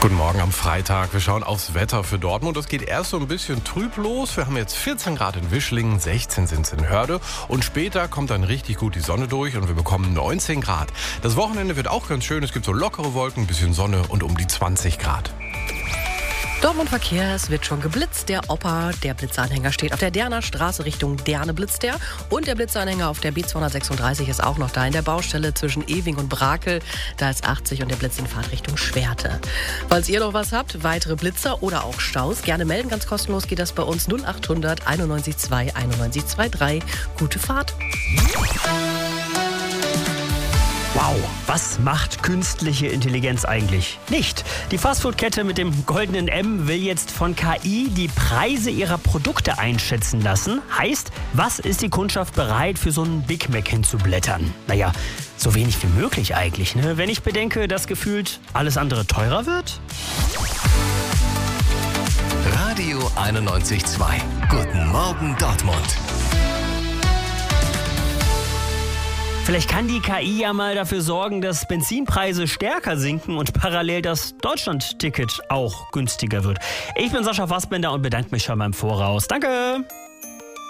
Guten Morgen am Freitag. Wir schauen aufs Wetter für Dortmund. Es geht erst so ein bisschen trüb los. Wir haben jetzt 14 Grad in Wischlingen, 16 sind es in Hörde. Und später kommt dann richtig gut die Sonne durch und wir bekommen 19 Grad. Das Wochenende wird auch ganz schön. Es gibt so lockere Wolken, ein bisschen Sonne und um die 20 Grad. Dortmund Verkehr, es wird schon geblitzt. Der Opa, der Blitzanhänger steht auf der Derner Straße Richtung Derne blitzt der. Und der Blitzanhänger auf der B236 ist auch noch da in der Baustelle zwischen Ewing und Brakel. Da ist 80 und der Blitz in Fahrtrichtung Schwerte. Falls ihr noch was habt, weitere Blitzer oder auch Staus, gerne melden. Ganz kostenlos geht das bei uns 0800 91 2 91 23. Gute Fahrt. Wow, was macht künstliche Intelligenz eigentlich? Nicht. Die Fastfood-Kette mit dem goldenen M will jetzt von KI die Preise ihrer Produkte einschätzen lassen. Heißt, was ist die Kundschaft bereit, für so einen Big Mac hinzublättern? Naja, so wenig wie möglich eigentlich, ne? Wenn ich bedenke, dass gefühlt alles andere teurer wird. Radio 91.2. Guten Morgen Dortmund. Vielleicht kann die KI ja mal dafür sorgen, dass Benzinpreise stärker sinken und parallel das Deutschland-Ticket auch günstiger wird. Ich bin Sascha Fassbender und bedanke mich schon mal im Voraus. Danke!